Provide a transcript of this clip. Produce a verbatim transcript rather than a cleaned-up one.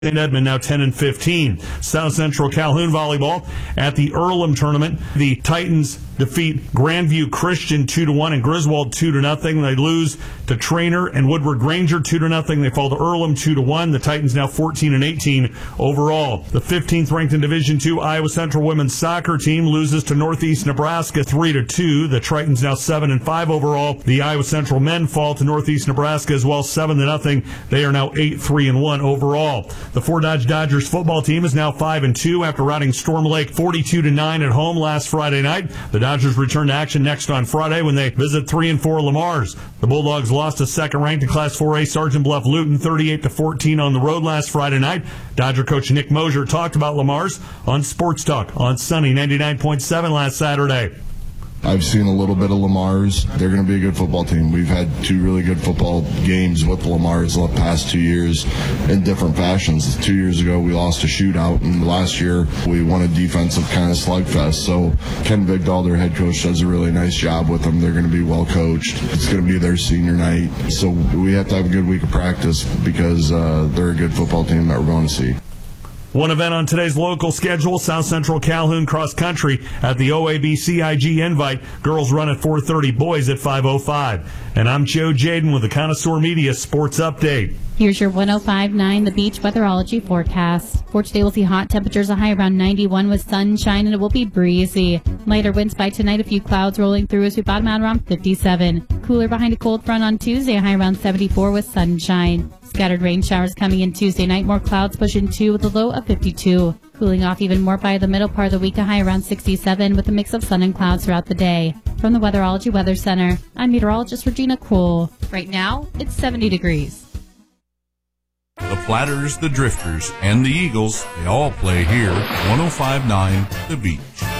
Saint Edmund now ten and fifteen. South Central Calhoun volleyball at the Earlham tournament. The Titans defeat Grandview Christian two to one and Griswold two to nothing. They lose to Trainer and Woodward Granger two to nothing. They fall to Earlham two to one. The Titans now fourteen and eighteen overall. The fifteenth ranked in Division two Iowa Central women's soccer team loses to Northeast Nebraska three to two. The Tritons now seven and five overall. The Iowa Central men fall to Northeast Nebraska as well, seven to nothing. They are now eight three and one overall. The Fort Dodge Dodgers football team is now five and two after routing Storm Lake forty-two to nine at home last Friday night. The Dodgers return to action next on Friday when they visit three and four Lamar's. The Bulldogs lost to second-ranked in Class four A Sergeant Bluff Luton thirty-eight to fourteen on the road last Friday night. Dodger coach Nick Mosier talked about Lamar's on Sports Talk on Sunny ninety-nine point seven last Saturday. I've seen a little bit of Lamar's. They're going to be a good football team. We've had two really good football games with Lamar's the past two years in different fashions. Two years ago, we lost a shootout, and last year, we won a defensive kind of slugfest. So Ken Vigdahl, their head coach, does a really nice job with them. They're going to be well coached. It's going to be their senior night. So we have to have a good week of practice because uh, they're a good football team that we're going to see. One event on today's local schedule, South Central Calhoun Cross Country at the O A B C I G Invite. Girls run at four thirty, boys at five oh five. And I'm Joe Jaden with the Connoisseur Media Sports Update. Here's your one oh five point nine The Beach Weatherology forecast. For today, we'll see hot temperatures, a high around ninety-one with sunshine, and it will be breezy. Lighter winds by tonight, a few clouds rolling through as we bottom out around fifty-seven. Cooler behind a cold front on Tuesday, a high around seventy-four with sunshine. Scattered rain showers coming in Tuesday night, more clouds pushing two with a low of fifty-two. Cooling off even more by the middle part of the week, a high around sixty-seven with a mix of sun and clouds throughout the day. From the Weatherology Weather Center, I'm meteorologist Regina Kroll. Right now, it's seventy degrees. The Platters, the Drifters, and the Eagles, they all play here. one oh five point nine The Beach.